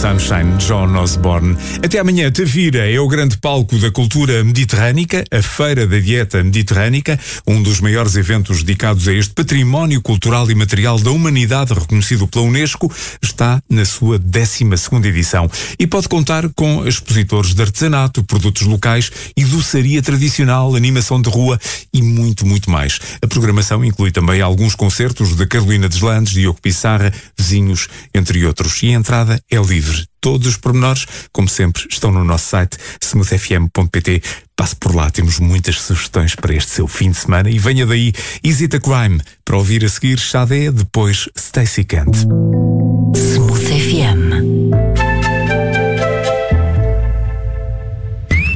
Sunshine, John Osborne. Até amanhã, Tavira é o grande palco da cultura mediterrânica, a Feira da Dieta Mediterrânica, um dos maiores eventos dedicados a este património cultural e material da humanidade reconhecido pela Unesco, está na sua 12ª edição e pode contar com expositores de artesanato, produtos locais e doçaria tradicional, animação de rua e muito, muito mais. A programação inclui também alguns concertos de Carolina Deslandes, Diogo Pissarra, Vizinhos, entre outros. E a entrada é livre. Todos os pormenores, como sempre, estão no nosso site smoothfm.pt. Passe por lá, temos muitas sugestões para este seu fim de semana e venha daí Is It a Crime? Para ouvir a seguir Xadé, depois Stacey Kent. Smooth FM.